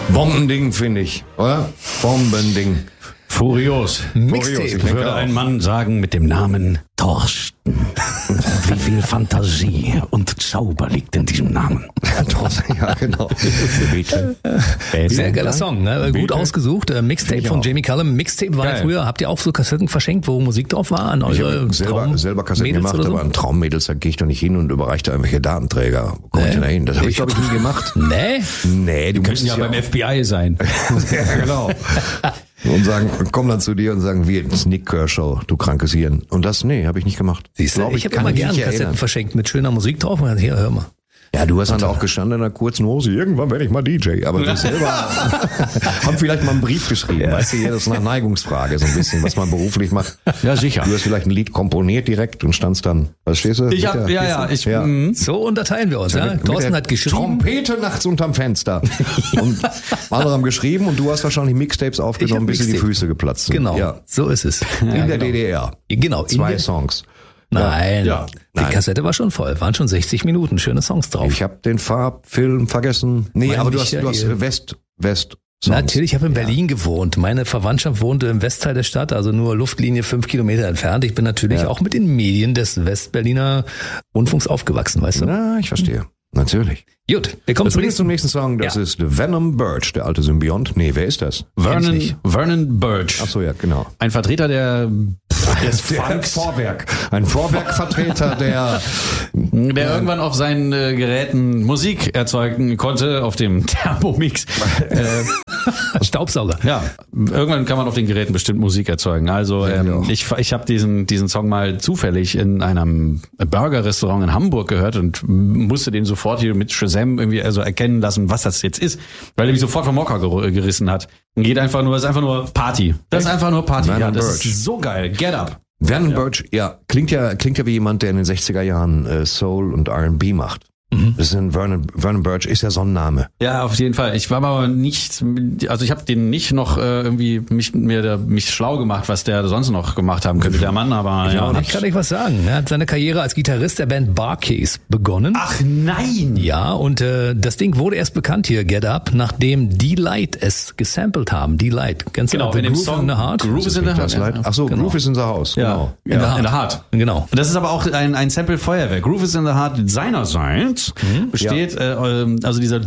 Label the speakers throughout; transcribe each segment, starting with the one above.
Speaker 1: Bombending, finde ich, oder? Bombending.
Speaker 2: Furios.
Speaker 1: Mixtape.
Speaker 2: Würde ein Mann sagen mit dem Namen Thorsten. Wie viel Fantasie und Zauber liegt in diesem Namen.
Speaker 1: Ja, genau.
Speaker 2: Bitte.
Speaker 3: Sehr geiler Song, ne? Gut ausgesucht. Mixtape von Jamie Cullum. Mixtape war ja früher, habt ihr auch so Kassetten verschenkt, wo Musik drauf war? An
Speaker 1: Ich
Speaker 3: eure
Speaker 1: habe selber Kassetten gemacht,
Speaker 3: so?
Speaker 1: aber an Traummädels, da gehe ich doch nicht hin und überreiche da irgendwelche Datenträger. Wo komme ich denn da hin? Das habe ich, glaube ich, nie gemacht. Nee, du musst
Speaker 2: Ja, beim FBI sein.
Speaker 1: Ja, genau. Und sagen, kommen dann zu dir und sagen, wie Nick Kershaw, du krankes Hirn. Und das, habe ich nicht gemacht.
Speaker 3: Siehst du, ich habe immer gerne Kassetten verschenkt mit schöner Musik drauf. Und hier, hör mal.
Speaker 1: Ja, du hast dann auch gestanden in einer kurzen Hose, irgendwann werde ich mal DJ. Aber wir selber haben vielleicht mal einen Brief geschrieben. Weißt du, hier, das ist eine Neigungsfrage, so ein bisschen, was man beruflich macht.
Speaker 2: Ja, sicher.
Speaker 1: Du hast vielleicht ein Lied komponiert direkt und standst dann, verstehst du?
Speaker 3: So unterteilen wir uns, ja. Thorsten hat geschrieben.
Speaker 1: Trompete nachts unterm Fenster. Und andere haben geschrieben und du hast wahrscheinlich Mixtapes aufgenommen, bis dir die Füße geplatzt sind.
Speaker 3: Genau,
Speaker 1: ja.
Speaker 3: So ist es.
Speaker 1: In der DDR.
Speaker 3: Genau.
Speaker 1: 2 Songs.
Speaker 3: Nein,
Speaker 1: Ja.
Speaker 3: die Kassette war schon voll, waren schon 60 Minuten, schöne Songs drauf.
Speaker 1: Ich habe den Farbfilm vergessen. Nee, aber du hast West. Songs.
Speaker 3: Natürlich, ich habe in Berlin gewohnt. Meine Verwandtschaft wohnte im Westteil der Stadt, also nur Luftlinie 5 Kilometer entfernt. Ich bin natürlich auch mit den Medien des Westberliner Rundfunks aufgewachsen, weißt du?
Speaker 1: Na, ich verstehe. Natürlich.
Speaker 3: Gut, wir kommen zum
Speaker 1: nächsten Song. Das ist The Venom Birch, der alte Symbiont. Nee, wer ist das?
Speaker 2: Vernon Birch.
Speaker 1: Ach so, ja, genau.
Speaker 2: Ein Vertreter des Funks.
Speaker 1: Vorwerk. Ein Vorwerkvertreter, der
Speaker 2: irgendwann auf seinen Geräten Musik erzeugen konnte, auf dem Thermomix.
Speaker 3: Staubsauger.
Speaker 2: Ja, irgendwann kann man auf den Geräten bestimmt Musik erzeugen. Also ich habe diesen Song mal zufällig in einem Burger-Restaurant in Hamburg gehört und musste den sofort hier mit Shazam irgendwie erkennen lassen, was das jetzt ist, weil er mich sofort vom Hocker gerissen hat. Es ist einfach nur Party. Das ist einfach nur Party. Ja, das ist so geil. Get up.
Speaker 1: Vernon Birch, klingt ja wie jemand, der in den 60er Jahren Soul und R&B macht. Das ist Vernon Birch ist ja so ein Name.
Speaker 2: Ja, auf jeden Fall. Ich war aber nicht, also ich habe den nicht noch irgendwie mich schlau gemacht, was der sonst noch gemacht haben könnte, der Mann, aber
Speaker 3: Kann ich was sagen. Er hat seine Karriere als Gitarrist der Band Barcase begonnen.
Speaker 2: Ach nein!
Speaker 3: Ja, und das Ding wurde erst bekannt hier, Get Up, nachdem D-Light es gesampelt haben. D-Light, ganz
Speaker 2: genau, in dem Song
Speaker 3: in the Heart.
Speaker 2: Groove is in the Heart.
Speaker 1: Ach so,
Speaker 3: Genau.
Speaker 1: Groove is in the House. Genau.
Speaker 2: In the Heart.
Speaker 3: Genau.
Speaker 2: Und das ist aber auch ein Sample Feuerwerk. Groove is in the Heart seinerseits besteht, also dieser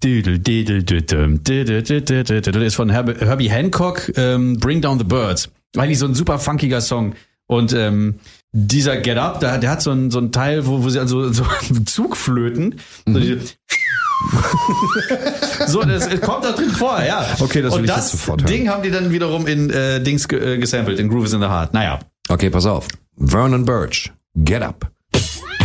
Speaker 2: ist von Herbie Hancock, Bring Down the Birds. Eigentlich so ein super funkiger Song. Und dieser Get Up, der hat so ein Teil, wo sie also so Zugflöten, so diese so, das kommt da drin vor, ja.
Speaker 1: Okay, das will
Speaker 2: und
Speaker 1: ich
Speaker 2: das
Speaker 1: jetzt sofort hören.
Speaker 2: Ding haben die dann wiederum in Dings gesampelt, in Groove is in the Heart. Naja.
Speaker 1: Okay, pass auf. Vernon Birch, Get Up.